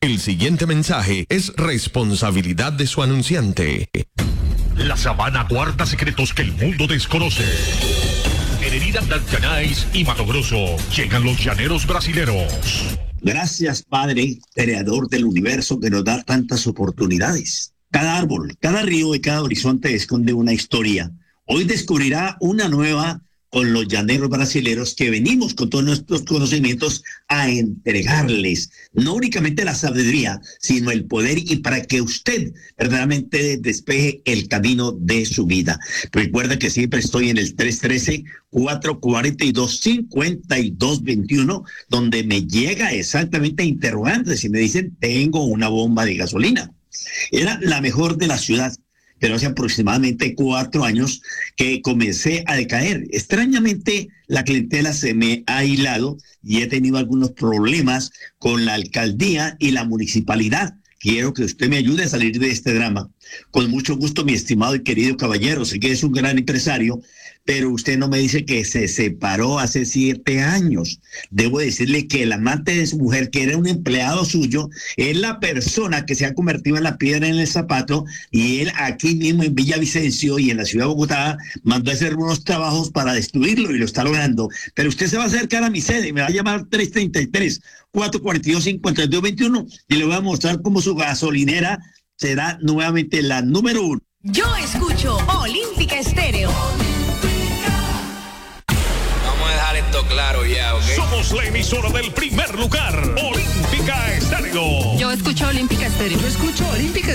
El siguiente mensaje es responsabilidad de su anunciante. La sabana guarda secretos que el mundo desconoce. En Herida Dancanais y Mato Grosso llegan los llaneros brasileros. Gracias, Padre, creador del universo que nos da tantas oportunidades. Cada árbol, cada río y cada horizonte esconde una historia. Hoy descubrirá una nueva con los llaneros brasileros que venimos con todos nuestros conocimientos a entregarles no únicamente la sabiduría, sino el poder y para que usted verdaderamente despeje el camino de su vida. Recuerda que siempre estoy en el 313-442-5221, donde me llega exactamente interrogantes y me dicen, tengo una bomba de gasolina. Era la mejor de la ciudad, pero hace aproximadamente 4 años que comencé a decaer. Extrañamente, la clientela se me ha hilado y he tenido algunos problemas con la alcaldía y la municipalidad. Quiero que usted me ayude a salir de este drama. Con mucho gusto, mi estimado y querido caballero. Sé que es un gran empresario, pero usted no me dice que se separó hace 7 años. Debo decirle que el amante de su mujer, que era un empleado suyo, es la persona que se ha convertido en la piedra en el zapato, y él aquí mismo en Villavicencio y en la ciudad de Bogotá mandó a hacer unos trabajos para destruirlo y lo está logrando. Pero usted se va a acercar a mi sede y me va a llamar 333-442-5221 y le voy a mostrar cómo su gasolinera será nuevamente la número 1. Yo escucho Olímpica Estéreo. Vamos a dejar esto claro ya, ¿ok? Somos la emisora del primer lugar, Olímpica Estéreo. Yo escucho Olímpica Estéreo. Yo escucho Olímpica